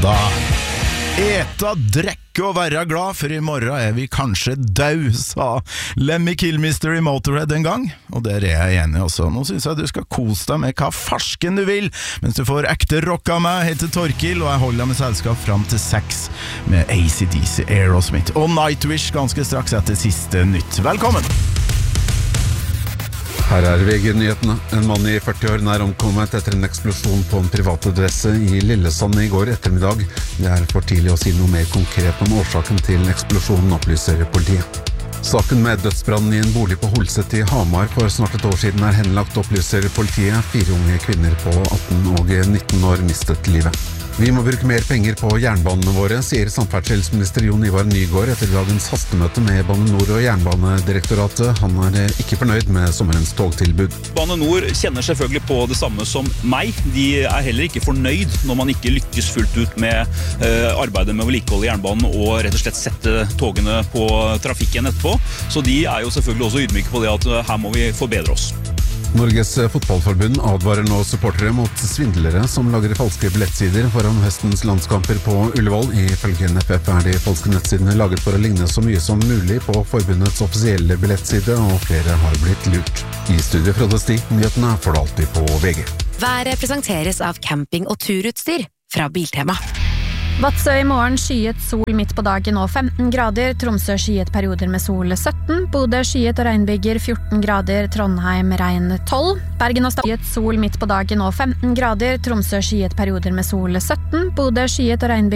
fredag. Eta, drekke og være glad, for i morgen vi kanskje død, sa Lemmy Kilmister i Motorhead en gang. Og der jeg enig også. Nå synes jeg du skal kose deg med hva farsken du vil, mens du får ekte rock av meg. Jeg heter Torkil, og jeg holder med selskap fram til 6 med AC/DC, Aerosmith og Nightwish ganske straks etter siste nytt. Velkommen! Her VG-nyhetene. En mann i 40 år nær omkommet etter en eksplosjon på en privat adresse i Lillesand i går ettermiddag. Det for tidlig å si noe mer konkret om årsaken til eksplosjonen, opplyser politiet. Saken med dødsbrannen i en bolig på Holset i Hamar for snart et år siden henlagt, opplyser politiet. 4 unge kvinner på 18 og 19 år mistet livet. Vi må bruke mer penger på jernbanene våre, sier samferdselsminister Jon Ivar Nygård etter dagens hastemøte med Bane NOR og Jernbanedirektoratet. Han ikke fornøyd med sommerens togtilbud. Bane NOR kjenner selvfølgelig på det samme som meg. De heller ikke fornøyd når man ikke lykkes fullt ut med arbeidet med å vedlikeholde jernbanen og rett og slett sette togene på trafikken etterpå. Så de jo selvfølgelig også ydmyke på det at her må vi forbedre oss. Norges fotballforbund advarer nå supportere mot svindlere som lager falske billettsider foran høstens landskamper på Ullevål. Ifølge NFF de falske nettsidene laget for å ligne så mye som mulig på forbundets offisielle billettside, og flere har blitt lurt. I studio Frode Sti, nyhetene får du alltid på VG. Været presenteres av camping- og turutstyr fra Biltema. Vadsø i morgen skyet sol midt på dagen og 15 grader, Tromsø skyet perioder med sol 17, Bodø skyet og regnbyger 14 grader, Trondheim regn 12, Bergen og Stavanger skyet sol midt på dagen og 15 grader, Tromsø skyet perioder med sol 17, Bodø skyet og regnbyger